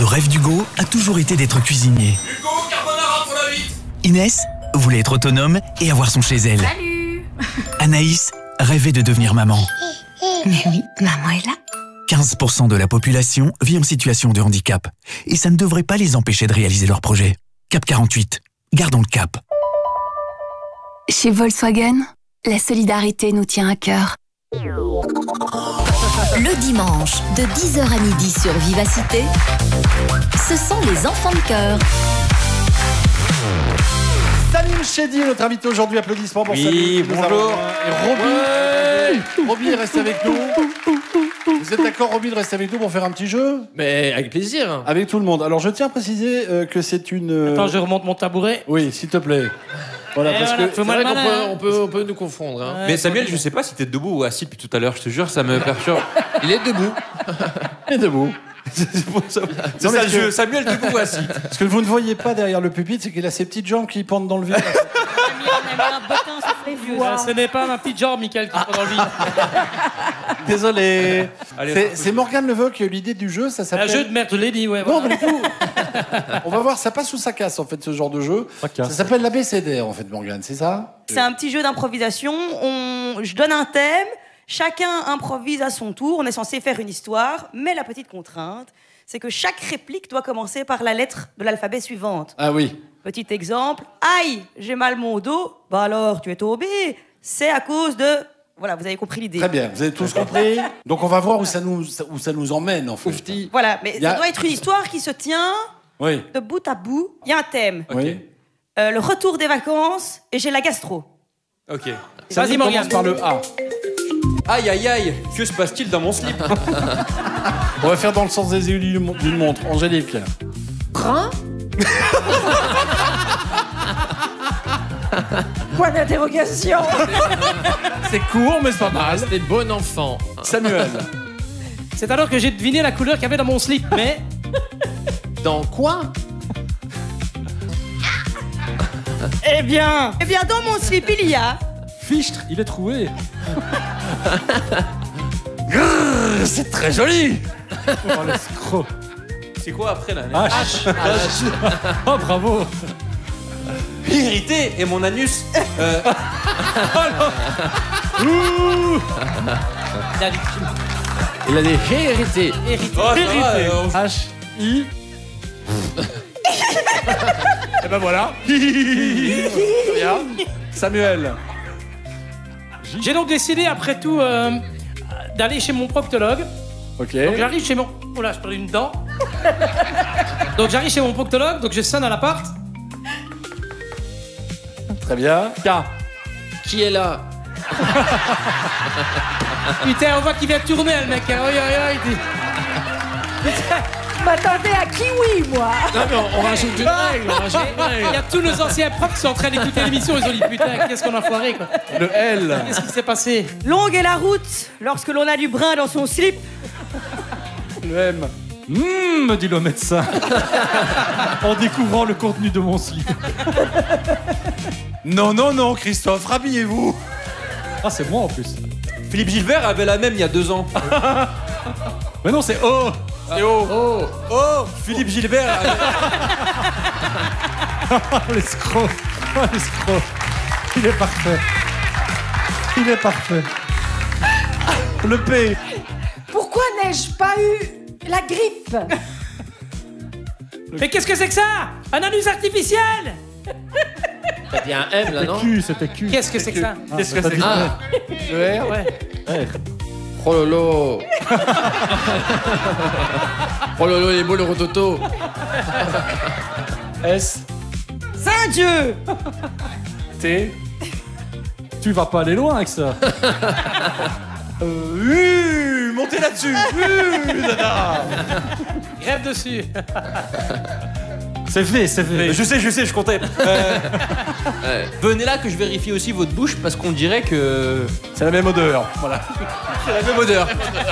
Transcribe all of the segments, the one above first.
le rêve d'Hugo a toujours été d'être cuisinier. Hugo, carbonara pour la 8. Inès voulait être autonome et avoir son chez elle. Salut. Anaïs rêvait de devenir maman. Mais oui, maman est là. 15% de la population vit en situation de handicap. Et ça ne devrait pas les empêcher de réaliser leurs projets. Cap 48. Gardons le cap. Chez Volkswagen, la solidarité nous tient à cœur. Le dimanche, de 10h à midi sur Vivacité, ce sont les enfants de cœur. Salim Chedi, notre invité aujourd'hui. Applaudissements pour Salim. Oui, bonjour. Et Roby reste avec nous. Vous êtes d'accord, Roby, de rester avec nous pour faire un petit jeu? Mais avec plaisir. Avec tout le monde. Alors, je tiens à préciser que c'est une... Attends, je remonte mon tabouret. Oui, s'il te plaît. Voilà, parce que... C'est vrai qu'on peut nous confondre. Hein. Ouais, Mais Samuel, je sais pas si t'es debout ou assis depuis tout à l'heure, je te jure, ça me perturbe. Il est debout. Il est debout. C'est pour ça. C'est ça le jeu. Samuel, debout ou assis? Ce que vous ne voyez pas derrière le pupitre, c'est qu'il a ses petites jambes qui pendent dans le vide. Ce n'est pas ma petite jambe, Michael, qui prend dans le vide. Désolé. Allez, C'est Morgane Leveux qui a eu l'idée du jeu. Ça Un s'appelle... jeu de merde, je l'ai dit, ouais. Non, Voilà. mais du coup, on va voir, ça passe ou ça casse, en fait, ce genre de jeu. Ça s'appelle l'ABCDR, en fait, Morgane, c'est ça? C'est un petit jeu d'improvisation. Je donne un thème, chacun improvise à son tour. On est censé faire une histoire, mais la petite contrainte, c'est que chaque réplique doit commencer par la lettre de l'alphabet suivante. Ah oui. Petit exemple, aïe, j'ai mal mon dos. Bah alors, tu es tombé. C'est à cause de... Voilà, vous avez compris l'idée. Très bien, vous avez tous compris. Donc on va voir où ça nous emmène, en fait. Oufti. Voilà, mais ça doit être une histoire qui se tient Oui. de bout à bout. Il y a un thème. Oui. Le retour des vacances et j'ai la gastro. Ok. Ça Vas-y, commence Morgane. par le A. Aïe, aïe, aïe. Que se passe-t-il dans mon slip? On va faire dans le sens des aiguilles d'une montre. Angélique. Point d'interrogation. C'est court, mais c'est pas mal. C'était bon enfant. Samuel. C'est alors que j'ai deviné la couleur qu'il y avait dans mon slip, mais... Dans quoi? Eh bien, dans mon slip, il y a... Fichtre, il est trouvé. C'est très joli. Oh, l'escroc. C'est quoi après là? H. Oh, bravo. Irrité et mon anus. Il a dit... Il a des hérité. Hérité. Oh, ça va, H-I. Et ben voilà. Bien. Samuel. J'ai donc décidé, après tout, d'aller chez mon proctologue. Ok. Donc j'arrive chez mon... Oh là, je perds une dent. Donc j'arrive chez mon proctologue, donc je sonne à l'appart. Très bien. K. Qui est là? Putain, on voit qu'il vient tourner, le mec. Hein. Oi, oi, oi. Je m'attendais à kiwi, moi. Non mais on rajoute une règle, on rajoute une Il y règle. a tous nos anciens profs qui sont en train d'écouter l'émission. Ils ont dit, putain, qu'est-ce qu'on a foiré, quoi. Le L. Qu'est-ce qui s'est passé? Longue est la route lorsque l'on a du brin dans son slip. Le M. Me dit le médecin, en découvrant le contenu de mon slip. Non, non, non, Christophe, rhabillez-vous. Ah, c'est moi en plus. Philippe Gilbert avait la même il y a 2 ans. Mais non, c'est O. C'est oh. Oh, Philippe Gilbert avait... Oh, l'escroc. Oh, l'escroc. Il est parfait. Il est parfait. Le P. Pourquoi n'ai-je pas eu la grippe? Mais qu'est-ce que c'est que ça? Un anus artificiel? T'as dit un M là, non? C'était Q. Qu'est-ce que c'est que ça? Qu'est-ce que c'est que ça? Le R. Ouais. Oh lolo. Oh lolo, il est beau le rototo. S. Saint-Dieu. T. Tu vas pas aller loin avec ça. Montez là-dessus. Dada. Grève dessus. C'est fait, c'est fait. Je sais, je comptais. Venez là que je vérifie aussi votre bouche parce qu'on dirait que... C'est la même odeur. Voilà. C'est la même odeur.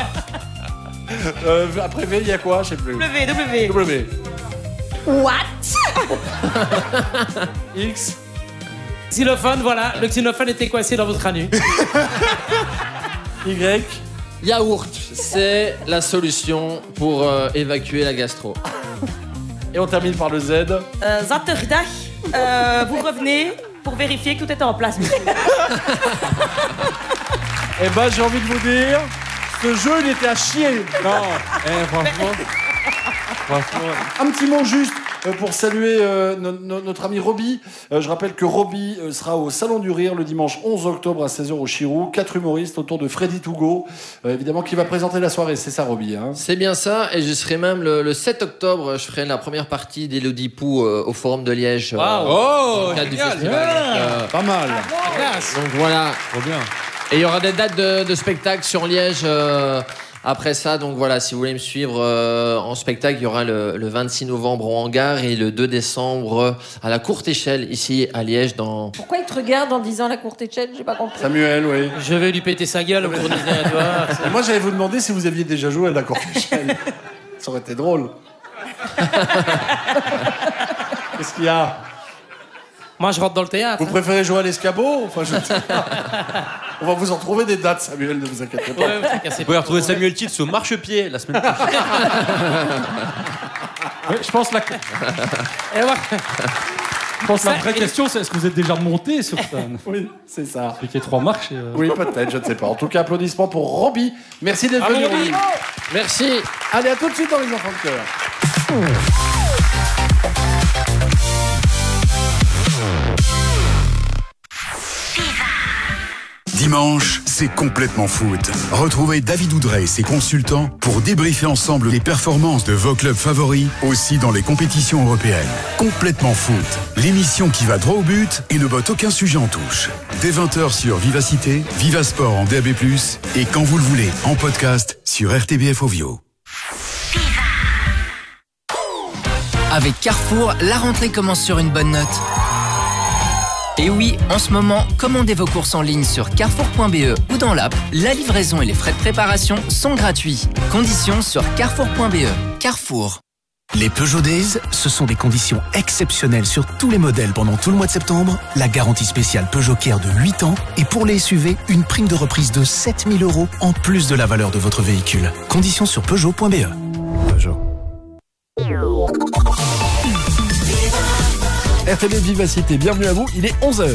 Après V, il y a quoi? Je sais plus. W. W. What? X. Xylophone, voilà. Le xylophone était coincé dans votre anus. Y. Yaourt, c'est la solution pour évacuer la gastro. Et on termine par le Z. Zaterdag, vous revenez pour vérifier que tout est en place, monsieur. Eh ben, j'ai envie de vous dire, ce jeu, il était à chier. Non, franchement. Un petit mot juste pour saluer notre ami Roby. Je rappelle que Roby sera au Salon du Rire le dimanche 11 octobre à 16h au Chirou. 4 humoristes autour de Freddy Tougo, évidemment, qui va présenter la soirée. C'est ça, Roby, hein? C'est bien ça, et je serai même le 7 octobre, je ferai la première partie d'Élodie Pou au Forum de Liège. Oh, du génial. festival. Pas mal. Donc voilà. Trop bien. Et il y aura des dates de spectacle sur Liège après ça. Donc voilà, si vous voulez me suivre en spectacle, il y aura le 26 novembre au Hangar et le 2 décembre à la Courte Échelle, ici à Liège. Pourquoi il te regarde en disant la Courte Échelle? J'ai pas compris. Samuel, oui. Je vais lui péter sa gueule pour dire à toi. Et moi, j'allais vous demander si vous aviez déjà joué à la Courte Échelle. Ça aurait été drôle. Qu'est-ce qu'il y a? Moi, je rentre dans le théâtre. Vous préférez jouer à l'escabeau? Enfin, je sais pas. On va vous en trouver des dates, Samuel, ne vous inquiétez pas. Vous pouvez retrouver Samuel Titz au marchepied la semaine prochaine. Oui, je pense la vraie question, c'est est-ce que vous êtes déjà monté sur scène? Oui, c'est ça. Il y a 3 marches. Oui, peut-être, je ne sais pas. En tout cas, applaudissements pour Roby. Merci d'être venu, Roby. Merci. Allez, à tout de suite dans Les Enfants de Cœur. Dimanche, c'est complètement foot. Retrouvez David Oudrey et ses consultants pour débriefer ensemble les performances de vos clubs favoris, aussi dans les compétitions européennes. Complètement foot, l'émission qui va droit au but et ne botte aucun sujet en touche. Dès 20h sur Vivacité, Vivasport en DAB+, et quand vous le voulez, en podcast sur RTBF Ovio. Avec Carrefour, la rentrée commence sur une bonne note. Et oui, en ce moment, commandez vos courses en ligne sur carrefour.be ou dans l'app, la livraison et les frais de préparation sont gratuits. Conditions sur carrefour.be. Carrefour. Les Peugeot Days, ce sont des conditions exceptionnelles sur tous les modèles pendant tout le mois de septembre. La garantie spéciale Peugeot Care de 8 ans et pour les SUV, une prime de reprise de 7 000 € en plus de la valeur de votre véhicule. Conditions sur Peugeot.be. Peugeot. RTB Vivacité, bienvenue à vous, il est 11h.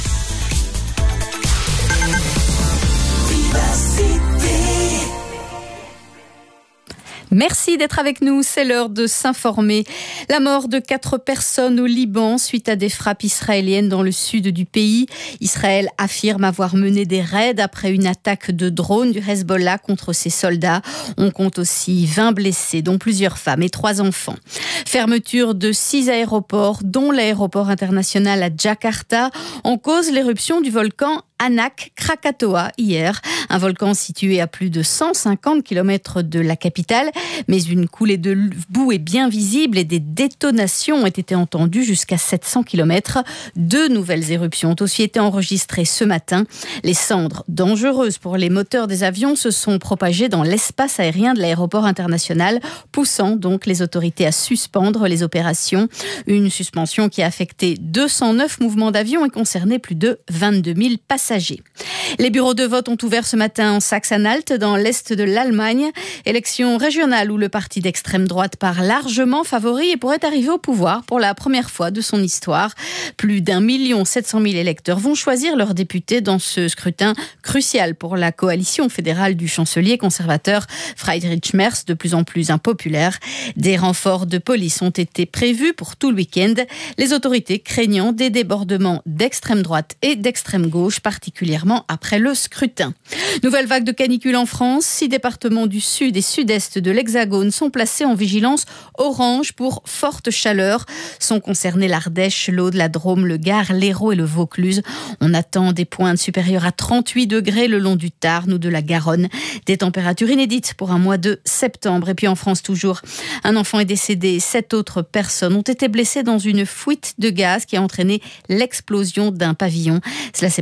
Merci d'être avec nous, c'est l'heure de s'informer. La mort de 4 personnes au Liban suite à des frappes israéliennes dans le sud du pays. Israël affirme avoir mené des raids après une attaque de drone du Hezbollah contre ses soldats. On compte aussi 20 blessés, dont plusieurs femmes et 3 enfants. Fermeture de 6 aéroports, dont l'aéroport international à Jakarta, en cause l'éruption du volcan Anak Krakatoa hier, un volcan situé à plus de 150 km de la capitale, mais une coulée de boue est bien visible et des détonations ont été entendues jusqu'à 700 km. 2 nouvelles éruptions ont aussi été enregistrées ce matin. Les cendres, dangereuses pour les moteurs des avions, se sont propagées dans l'espace aérien de l'aéroport international, poussant donc les autorités à suspendre les opérations. Une suspension qui a affecté 209 mouvements d'avions et concerné plus de 22 000 passagers. Les bureaux de vote ont ouvert ce matin en Saxe-Anhalt, dans l'est de l'Allemagne. Élection régionale où le parti d'extrême droite part largement favori et pourrait arriver au pouvoir pour la première fois de son histoire. Plus d'1 700 000 électeurs vont choisir leurs députés dans ce scrutin crucial pour la coalition fédérale du chancelier conservateur Friedrich Merz, de plus en plus impopulaire. Des renforts de police ont été prévus pour tout le week-end, les autorités craignant des débordements d'extrême droite et d'extrême gauche, particulièrement après le scrutin. Nouvelle vague de canicule en France. 6 départements du sud et sud-est de l'Hexagone sont placés en vigilance orange pour forte chaleur. Sont concernés l'Ardèche, l'Aude, la Drôme, le Gard, l'Hérault et le Vaucluse. On attend des pointes supérieures à 38 degrés le long du Tarn ou de la Garonne. Des températures inédites pour un mois de septembre. Et puis en France toujours, un enfant est décédé. 7 autres personnes ont été blessées dans une fuite de gaz qui a entraîné l'explosion d'un pavillon. Cela s'est passé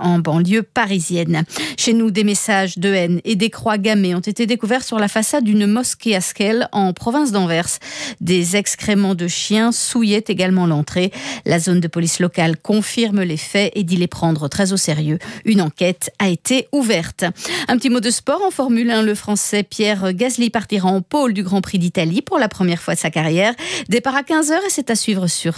en banlieue parisienne. Chez nous, des messages de haine et des croix gammées ont été découverts sur la façade d'une mosquée à Skell, en province d'Anvers. Des excréments de chiens souillaient également l'entrée. La zone de police locale confirme les faits et dit les prendre très au sérieux. Une enquête a été ouverte. Un petit mot de sport en Formule 1. Le Français Pierre Gasly partira en pôle du Grand Prix d'Italie pour la première fois de sa carrière. Départ à 15h et c'est à suivre sur